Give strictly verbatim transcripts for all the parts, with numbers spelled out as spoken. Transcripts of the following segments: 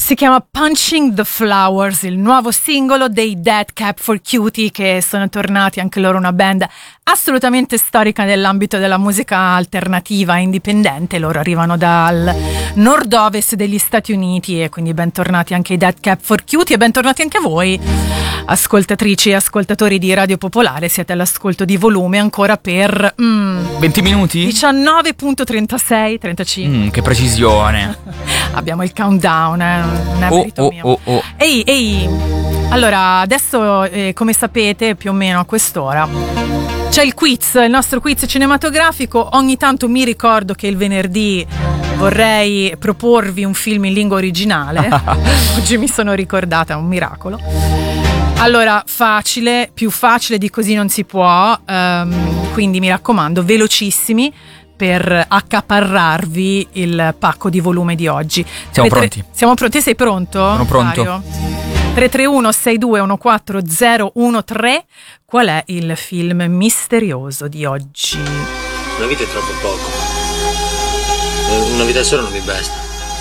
Si chiama Punching the Flowers, il nuovo singolo dei Dead Cap for Cutie, che sono tornati anche loro, una band assolutamente storica nell'ambito della musica alternativa indipendente. Loro arrivano dal nord-ovest degli Stati Uniti e quindi bentornati anche ai Dead Cap for Cutie e bentornati anche voi, ascoltatrici e ascoltatori di Radio Popolare. Siete all'ascolto di Volume ancora per mm, venti minuti? diciannove virgola trentasei trentacinque. Mm, che precisione. Abbiamo il countdown, eh, non è oh, merito oh, mio. oh, oh. Ehi, ehi, allora adesso eh, come sapete più o meno a quest'ora c'è il quiz, il nostro quiz cinematografico. Ogni tanto mi ricordo che il venerdì vorrei proporvi un film in lingua originale. Oggi mi sono ricordata, è un miracolo. Allora, facile, più facile di così non si può, um, quindi mi raccomando, velocissimi per accaparrarvi il pacco di Volume di oggi. Siamo tre, pronti. Siamo pronti? Sei pronto? Sono pronto. Mario? tre tre uno sei due uno quattro zero uno tre. Qual è il film misterioso di oggi? Una vita è troppo poco. Una vita sola non mi basta.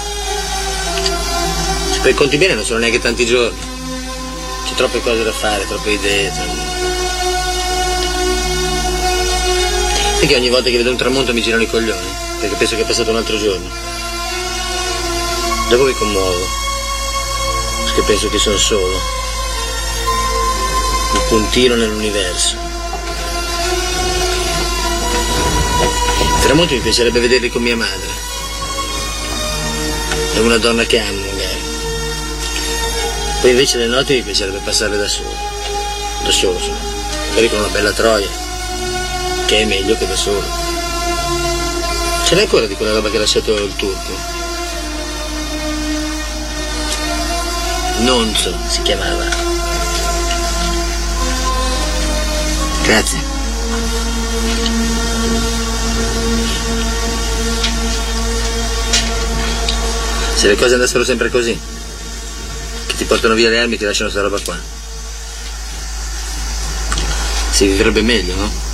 Se poi conti bene non sono neanche tanti giorni. C'è troppe cose da fare, troppe idee. Troppe... Sai che ogni volta che vedo un tramonto mi girano i coglioni, perché penso che è passato un altro giorno. Dopo mi commuovo, perché penso che sono solo. Un puntino nell'universo. I tramonti mi piacerebbe vederli con mia madre. È una donna che amo, magari. Poi invece le notti mi piacerebbe passarle da solo. Da solo, solo. Magari con una bella troia. Che è meglio che da solo. Ce n'è ancora di quella roba che ha lasciato il turco? Nonzo si chiamava. Grazie. Se le cose andassero sempre così, che ti portano via le armi e ti lasciano sta roba qua, si vivrebbe meglio, no?